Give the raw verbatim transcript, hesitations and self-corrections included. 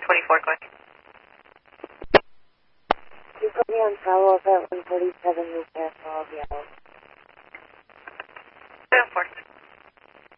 twenty-four, go ahead. You put me on follow-up at one forty-seven New Castle, I'll be out. seven four